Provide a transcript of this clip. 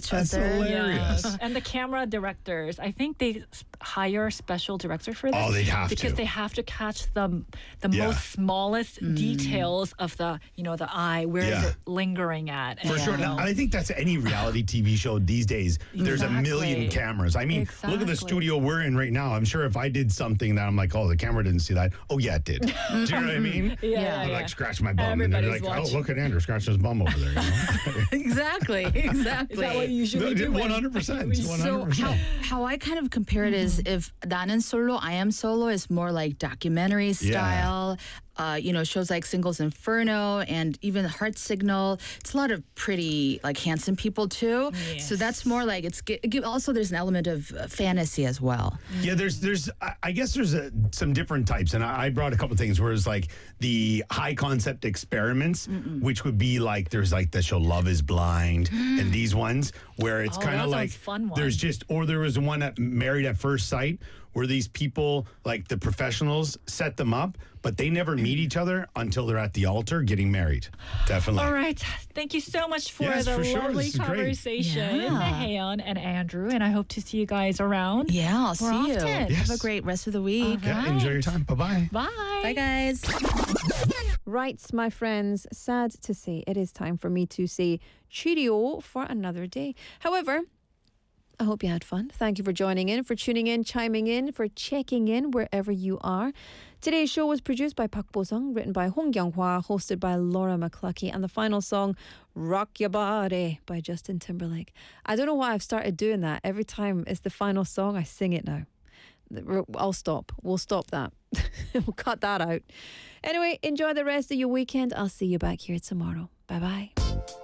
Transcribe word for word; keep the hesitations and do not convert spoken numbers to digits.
each That's other. hilarious. Yes. And the camera directors, I think they s- hire special directors for this. Oh, they'd have because to. they have to catch the the Yeah. most smallest details of the, you know, the eye. Where is Yeah. it lingering at? For And, sure. you know, Now, I think that's any reality T V show these days. There's a million Exactly. cameras. I mean, look at the Exactly. studio we're in right now. I'm sure if I did something that I'm like, oh, the camera didn't see that. Oh, yeah, it did. Do you know what I mean? yeah, yeah, I yeah. like scratch my bum, and they're Everybody's like, watching. "Oh, look at Andrew scratching his bum over there." You know? Exactly, exactly. Is that what you usually do? One hundred percent. One So hundred how, percent. how I kind of compare it is if 나는 solo, I am solo is more like documentary style. Uh, you know, shows like Singles Inferno and even Heart Signal. It's a lot of pretty, like, handsome people too. So that's more like it's. gi- gi- Also, there's an element of uh, fantasy as well. Yeah, there's, there's, I I guess there's a, some different types, and I, I brought a couple things. Where it's like the high concept experiments, which would be like there's like the show Love Is Blind, and these ones where it's Oh, kind that of sounds like fun there's one. just, or there was one at Married at First Sight, where these people, like the professionals, set them up, but they never meet each other until they're at the altar getting married. Definitely. All right. Thank you so much for Yes, the for sure. lovely This is great. conversation, Yeah. Haeyeon and Andrew. And I hope to see you guys around. Yeah, I'll see More you. often. Have a Yes. great rest of the week. Yeah, enjoy your time. Bye bye. Bye. Bye, guys. Right, my friends, sad to say it is time for me to say cheerio for another day. However, I hope you had fun. Thank you for joining in, for tuning in, chiming in, for checking in wherever you are. Today's show was produced by Park Bo-sung, written by Hong Kyung-hwa, hosted by Laura McCluskey, and the final song, Rock Your Body, by Justin Timberlake. I don't know why I've started doing that. Every time it's the final song, I sing it now. I'll stop. We'll stop that. We'll cut that out. Anyway, enjoy the rest of your weekend. I'll see you back here tomorrow. Bye-bye.